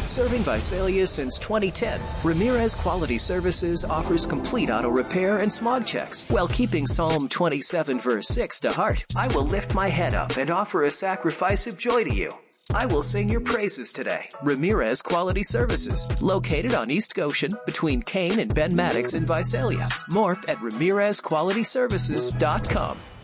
Serving Visalia since 2010, Ramirez Quality Services offers complete auto repair and smog checks while keeping Psalm 27 verse 6 to heart. I will lift my head up and offer a sacrifice of joy to you. I will sing your praises today. Ramirez Quality Services, located on East Goshen between Kane and Ben Maddox in Visalia. More at RamirezQualityServices.com.